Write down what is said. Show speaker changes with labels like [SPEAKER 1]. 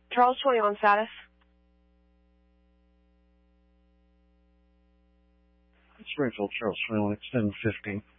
[SPEAKER 1] Charles 20 on status.
[SPEAKER 2] Springfield, Charles 21, extend 15.